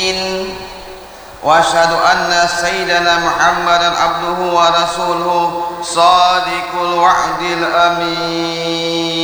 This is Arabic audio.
الدين وأشهد أن سيدنا محمدا عبده ورسوله صادق الوعد الأمين